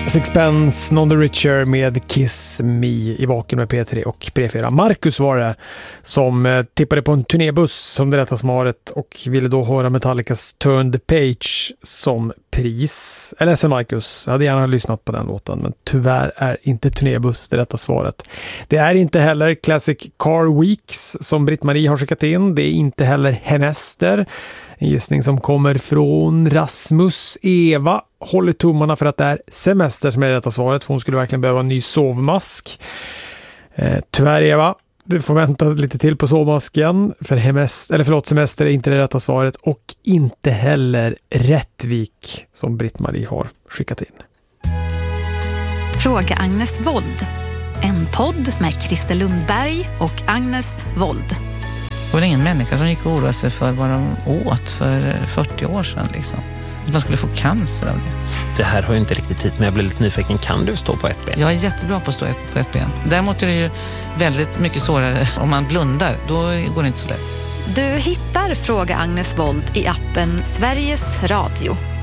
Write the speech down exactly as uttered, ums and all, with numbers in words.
Sixpence, None the Richer med Kiss Me i Vaken med P tre och P fyra. Marcus var det som eh, tippade på en turnébuss som det rätta svaret och ville då höra Metallicas Turn the Page som pris. Eller sen Marcus, jag hade gärna lyssnat på den låten, men tyvärr är inte turnébuss det rätta svaret. Det är inte heller Classic Car Weeks som Britt-Marie har skickat in. Det är inte heller Hemester. En gissning som kommer från Rasmus. Eva håller tummarna för att det är semester som är det rätta svaret, för hon skulle verkligen behöva en ny sovmask. Eh, tyvärr Eva, du får vänta lite till på sovmasken, för hemest, eller förlåt, semester är inte det rätta svaret, och inte heller Rättvik som Britt-Marie har skickat in. Fråga Agnes Wold. En podd med Christer Lundberg och Agnes Wold. Det var ingen människa som gick och oroade sig för vad de åt för fyrtio år sedan liksom. Att man skulle få cancer av det. Det här har ju inte riktigt tid, men jag blir lite nyfiken. Kan du stå på ett ben? Jag är jättebra på att stå på ett ben. Däremot är det ju väldigt mycket svårare om man blundar. Då går det inte så lätt. Du hittar Fråga Agnes Wold i appen Sveriges Radio.